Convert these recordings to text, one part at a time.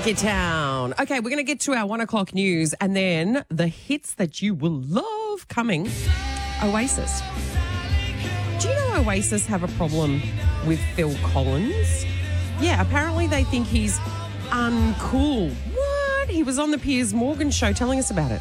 Funky Town. Okay, we're going to get to our 1 o'clock news and then the hits that you will love coming. Oasis. Do you know Oasis have a problem with Phil Collins? Yeah, apparently they think he's uncool. What? He was on the Piers Morgan show telling us about it.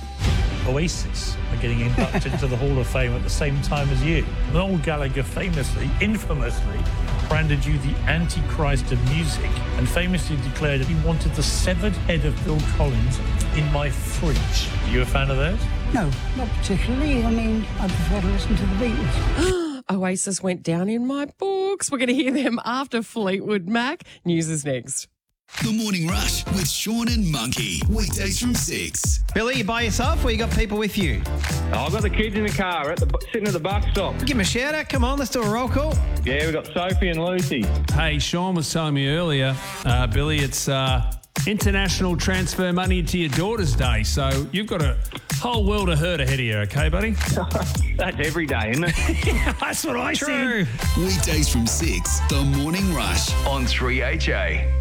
Oasis are getting inducted into the Hall of Fame at the same time as you. Noel Gallagher infamously, branded you the Antichrist of music and famously declared that he wanted the severed head of Phil Collins in my fridge. Are you a fan of theirs? No, not particularly. I mean, I prefer to listen to the Beatles. Oasis went down in my books. We're going to hear them after Fleetwood Mac. News is next. The Morning Rush with Sean and Monkey. Weekdays from 6. Billy, you by yourself or you got people with you? I've got the kids in the car sitting at the bus stop. Give them a shout out. Come on, let's do a roll call. Yeah, we've got Sophie and Lucy. Hey, Sean was telling me earlier, Billy, it's International Transfer Money to Your Daughter's Day, so you've got a whole world of hurt ahead of you, okay, buddy? That's every day, isn't it? That's what I True. said. Weekdays from 6. The Morning Rush on 3HA.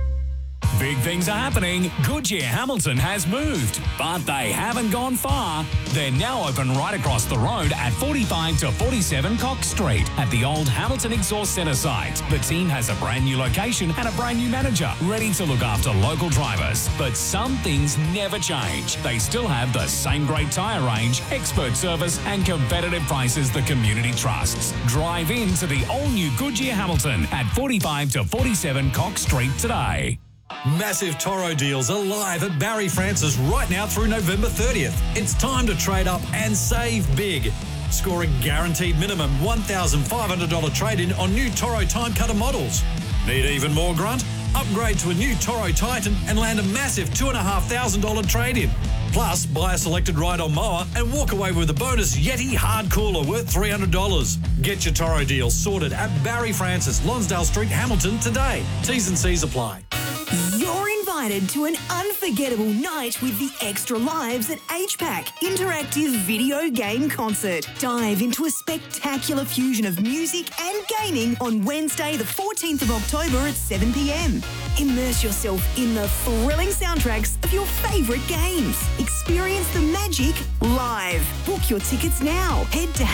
Big things are happening. Goodyear Hamilton has moved, but they haven't gone far. They're now open right across the road at 45 to 47 Cox Street at the old Hamilton Exhaust Centre site. The team has a brand new location and a brand new manager ready to look after local drivers. But some things never change. They still have the same great tyre range, expert service and competitive prices the community trusts. Drive into the all-new Goodyear Hamilton at 45 to 47 Cox Street today. Massive Toro deals are live at Barry Francis right now through November 30th. It's time to trade up and save big. Score a guaranteed minimum $1,500 trade-in on new Toro Time Cutter models. Need even more grunt? Upgrade to a new Toro Titan and land a massive $2,500 trade-in. Plus, buy a selected ride-on mower and walk away with a bonus Yeti hard cooler worth $300. Get your Toro deal sorted at Barry Francis, Lonsdale Street, Hamilton today. T's and C's apply. You're invited to an unforgettable night with the Extra Lives at HPAC Interactive Video Game Concert. Dive into a spectacular fusion of music and gaming on Wednesday, the 14th of October at 7 p.m. Immerse yourself in the thrilling soundtracks of your favourite games. Experience the magic live. Book your tickets now. Head to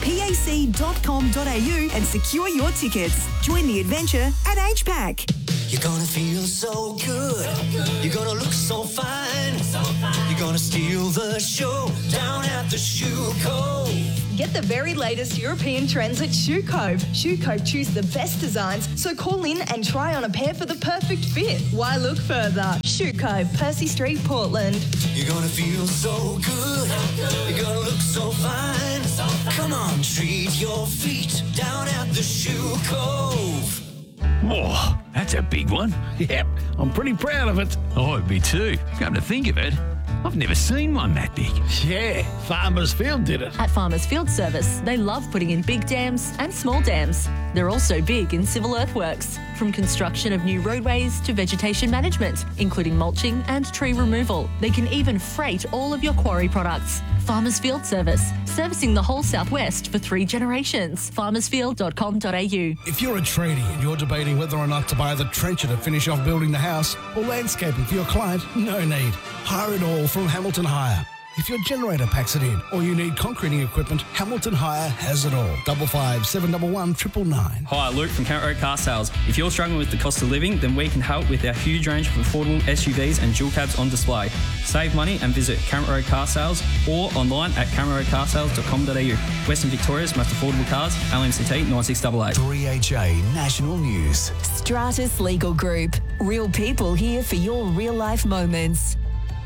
hamiltonpac.com.au and secure your tickets. Join the adventure at HPAC. You're gonna feel so good. You're gonna look so fine. You're gonna steal the show down at the Shoe Cove. Get the very latest European trends at Shoe Cove. Shoe Cove choose the best designs, so call in and try on a pair for the perfect fit. Why look further? Shoe Cove, Percy Street, Portland. You're gonna feel so good. You're gonna look so fine. Come on, treat your feet down at the Shoe Cove. Whoa, that's a big one. Yep, I'm pretty proud of it. Oh, me too. Come to think of it, I've never seen one that big. Yeah, Farmers Field did it. At Farmers Field Service, they love putting in big dams and small dams. They're also big in civil earthworks, from construction of new roadways to vegetation management, including mulching and tree removal. They can even freight all of your quarry products. Farmers Field Service, servicing the whole southwest for 3 generations. farmersfield.com.au. If you're a tradie and you're debating whether or not to buy the trencher to finish off building the house or landscaping for your client, no need. Hire it all from Hamilton Hire. If your generator packs it in or you need concreting equipment, Hamilton Hire has it all. 55 711 999. Hi, Luke from Count Road Car Sales. If you're struggling with the cost of living, then we can help with our huge range of affordable SUVs and dual cabs on display. Save money and visit Count Road Car Sales or online at CountRoadCarSales.com.au. Western Victoria's most affordable cars, LMCT 9688. 3HA National News. Stratus Legal Group. Real people here for your real life moments.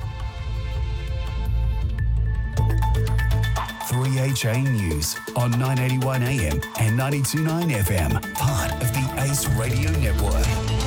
3HA News on 981 AM and 92.9 FM, part of the Ace Radio Network.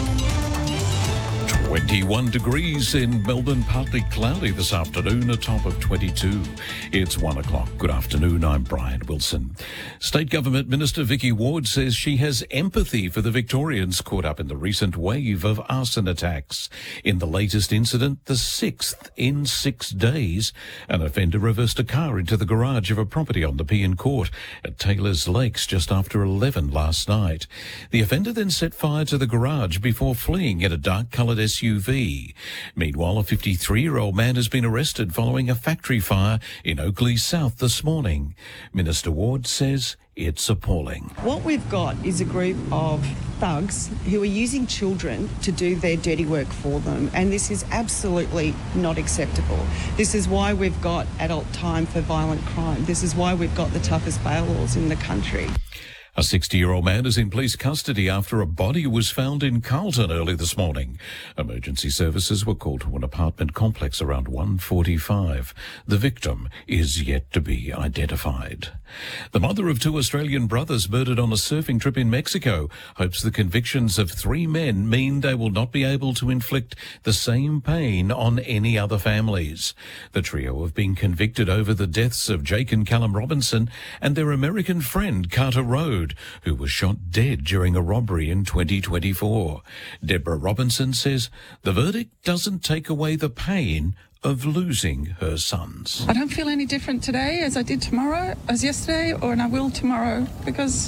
21 degrees in Melbourne, partly cloudy this afternoon, a top of 22. It's 1 o'clock. Good afternoon, I'm Brian Wilson. State Government Minister Vicky Ward says she has empathy for the Victorians caught up in the recent wave of arson attacks. In the latest incident, the 6th in 6 days, an offender reversed a car into the garage of a property on the Nepean Court at Taylor's Lakes just after 11 last night. The offender then set fire to the garage before fleeing in a dark-coloured SUV SUV. Meanwhile, a 53-year-old man has been arrested following a factory fire in Oakleigh South this morning. Minister Ward says it's appalling. What we've got is a group of thugs who are using children to do their dirty work for them, and this is absolutely not acceptable. This is why we've got adult time for violent crime. This is why we've got the toughest bail laws in the country. A 60-year-old man is in police custody after a body was found in Carlton early this morning. Emergency services were called to an apartment complex around 1:45. The victim is yet to be identified. The mother of 2 Australian brothers murdered on a surfing trip in Mexico hopes the convictions of 3 men mean they will not be able to inflict the same pain on any other families. The trio have been convicted over the deaths of Jake and Callum Robinson and their American friend Carter Rode, who was shot dead during a robbery in 2024. Deborah Robinson says the verdict doesn't take away the pain of losing her sons. I don't feel any different today as I did tomorrow, as yesterday, and I will tomorrow, because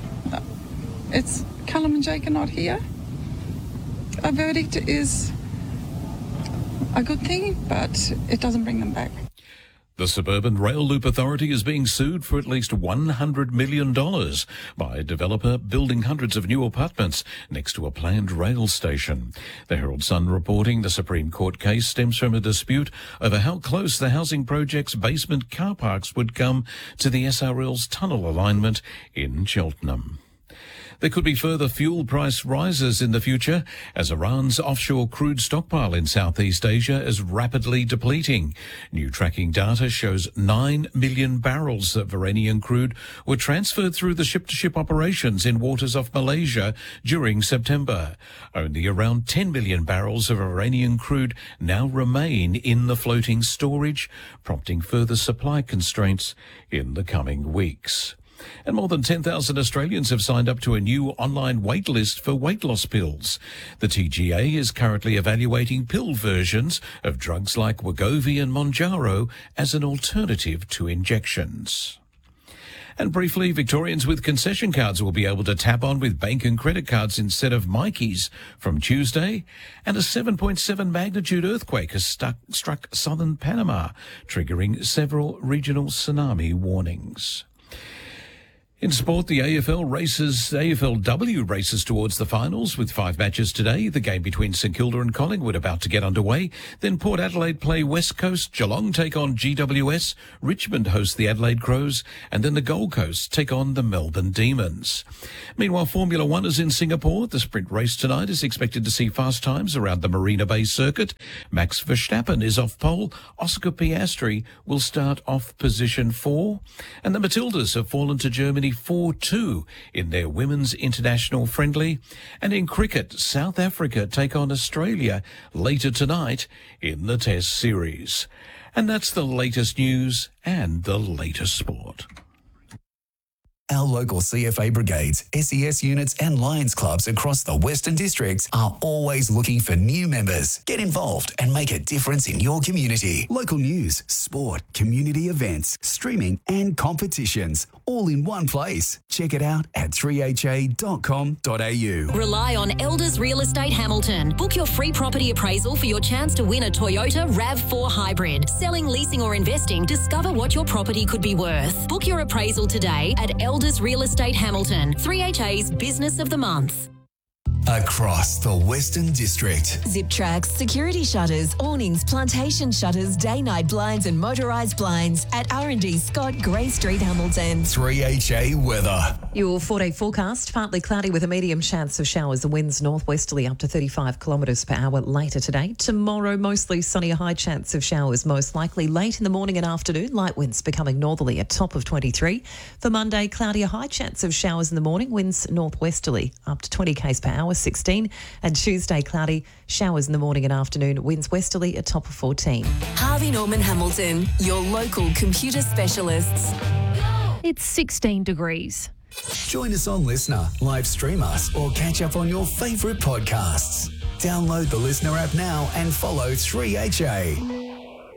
it's Callum and Jake are not here. A verdict is a good thing, but it doesn't bring them back. The Suburban Rail Loop Authority is being sued for at least $100 million by a developer building hundreds of new apartments next to a planned rail station. The Herald Sun reporting the Supreme Court case stems from a dispute over how close the housing project's basement car parks would come to the SRL's tunnel alignment in Cheltenham. There could be further fuel price rises in the future as Iran's offshore crude stockpile in Southeast Asia is rapidly depleting. New tracking data shows 9 million barrels of Iranian crude were transferred through the ship-to-ship operations in waters off Malaysia during September. Only around 10 million barrels of Iranian crude now remain in the floating storage, prompting further supply constraints in the coming weeks. And more than 10,000 Australians have signed up to a new online wait list for weight loss pills. The TGA is currently evaluating pill versions of drugs like Wegovy and Mounjaro as an alternative to injections. And briefly, Victorians with concession cards will be able to tap on with bank and credit cards instead of Mikey's from Tuesday. And a 7.7 magnitude earthquake has struck southern Panama, triggering several regional tsunami warnings. In sport, the AFLW races towards the finals with 5 matches today. The game between St Kilda and Collingwood about to get underway. Then Port Adelaide play West Coast, Geelong take on GWS, Richmond host the Adelaide Crows, and then the Gold Coast take on the Melbourne Demons. Meanwhile, Formula One is in Singapore. The sprint race tonight is expected to see fast times around the Marina Bay circuit. Max Verstappen is off pole. Oscar Piastri will start off position 4. And the Matildas have fallen to Germany 4-2 in their women's international friendly. And in cricket, South Africa take on Australia later tonight in the Test series. And that's the latest news and the latest sport. Our local CFA brigades, SES units and Lions clubs across the Western Districts are always looking for new members. Get involved and make a difference in your community. Local news, sport, community events, streaming and competitions, all in one place. Check it out at 3ha.com.au. Rely on Elders Real Estate Hamilton. Book your free property appraisal for your chance to win a Toyota RAV4 Hybrid. Selling, leasing or investing, discover what your property could be worth. Book your appraisal today at Elders Real Estate Hamilton, 3HA's Business of the Month. Across the Western District. Zip Tracks, security shutters, awnings, plantation shutters, day-night blinds and motorised blinds at R&D Scott, Grey Street, Hamilton. 3HA weather. Your 4-day forecast, partly cloudy with a medium chance of showers. The winds northwesterly up to 35 kilometres per hour later today. Tomorrow, mostly sunny, a high chance of showers, most likely late in the morning and afternoon. Light winds becoming northerly at top of 23. For Monday, cloudy, a high chance of showers in the morning. Winds northwesterly up to 20 k's per hour, 16. And Tuesday, cloudy, showers in the morning and afternoon. Winds westerly at top of 14. Harvey Norman Hamilton, your local computer specialists. It's 16 degrees. Join us on Listener, live stream us, or catch up on your favourite podcasts. Download the Listener app now and follow 3HA.